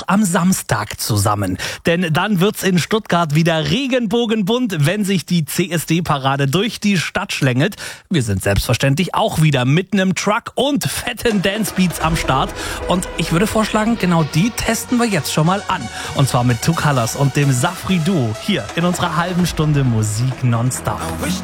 am Samstag zusammen. Denn dann wird's in Stuttgart wieder regenbogenbunt, wenn sich die CSD-Parade durch die Stadt schlängelt. Wir sind selbstverständlich auch wieder mit einem Truck und fetten Dancebeats am Start. Und ich würde vorschlagen, genau die testen wir jetzt schon mal an. Und zwar mit Two Colors und dem Safri Duo hier in unserer halben Stunde Musik nonstop.